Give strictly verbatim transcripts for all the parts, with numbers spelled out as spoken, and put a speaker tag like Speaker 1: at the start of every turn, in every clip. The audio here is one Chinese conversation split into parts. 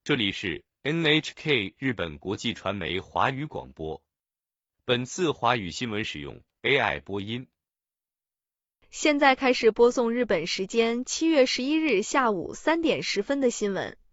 Speaker 1: 这里是 N H K 日本国际传媒华语广播。本次华语新闻使用 A I 播音。
Speaker 2: 现在开始播送日本时间七月十一日下午三点十分的新闻。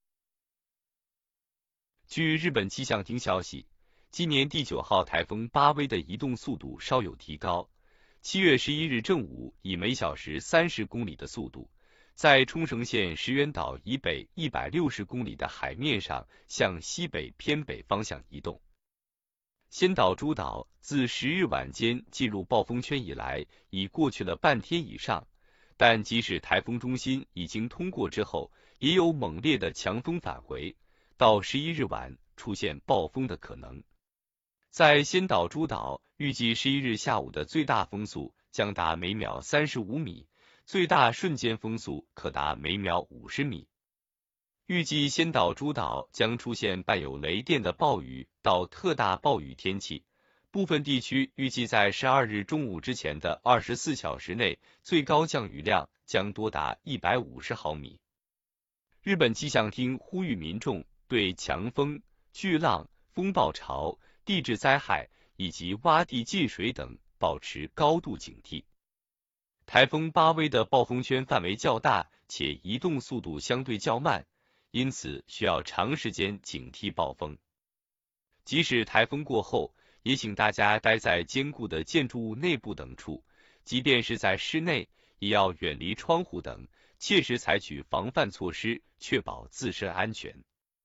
Speaker 1: 据日本气象厅消息，今年第九号台风巴威的移动速度稍有提高，七月十一日正午以每小时三十公里的速度，在冲绳县石垣岛以北一百六十公里的海面上向西北偏北方向移动。仙岛诸岛自十日晚间进入暴风圈以来，已过去了半天以上，但即使台风中心已经通过之后，也有猛烈的强风返回，到十一日晚出现暴风的可能。在仙岛诸岛，预计十一日下午的最大风速将达每秒三十五米，最大瞬间风速可达每秒五十米。预计仙岛诸岛将出现伴有雷电的暴雨到特大暴雨天气，部分地区预计在十二日中午之前的二十四小时内，最高降雨量将多达一百五十毫米。日本气象厅呼吁民众对强风、巨浪、风暴潮、地质灾害以及洼地进水等保持高度警惕。台风巴威的暴风圈范围较大，且移动速度相对较慢，因此需要长时间警惕暴风。即使台风过后，也请大家待在坚固的建筑物内部等处，即便是在室内，也要远离窗户等，切实采取防范措施，确保自身安全。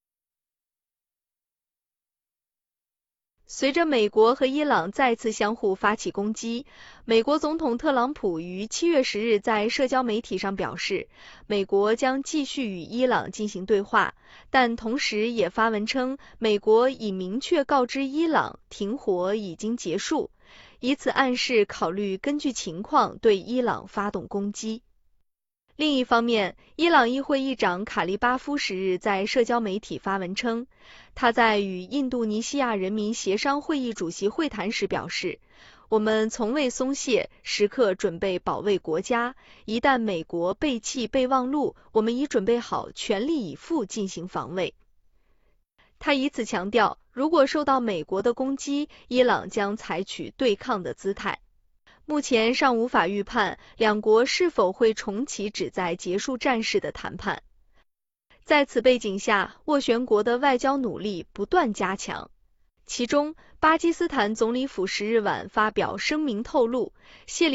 Speaker 2: 随着美国和伊朗再次相互发起攻击，美国总统特朗普于七月十日在社交媒体上表示，美国将继续与伊朗进行对话，但同时也发文称，美国已明确告知伊朗停火已经结束，以此暗示考虑根据情况对伊朗发动攻击。另一方面，伊朗议会议长卡利巴夫十日在社交媒体发文称，他在与印度尼西亚人民协商会议主席会谈时表示，我们从未松懈，时刻准备保卫国家，一旦美国背弃备忘录，我们已准备好全力以赴进行防卫。他以此强调，如果受到美国的攻击，伊朗将采取对抗的姿态。目前尚无法预判两国是否会重启旨在结束战事的谈判。在此背景下，斡旋国的外交努力不断加强。其中，巴基斯坦总理府十日晚发表声明透露，谢里